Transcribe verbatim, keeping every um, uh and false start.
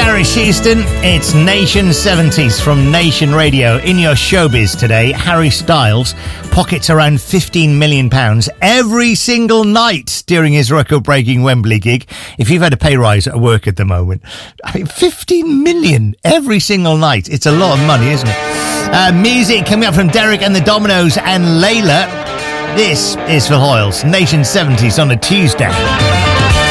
Harris Houston. It's Nation seventies from Nation Radio. In your showbiz today, Harry Styles pockets around fifteen million pounds every single night during his record-breaking Wembley gig. If you've had a pay rise at work at the moment, I mean, fifteen million every single night. It's a lot of money, isn't it? Uh, music coming up from Derek and the Dominoes and Layla. This is Phil Hoyles, Nation seventies on a Tuesday.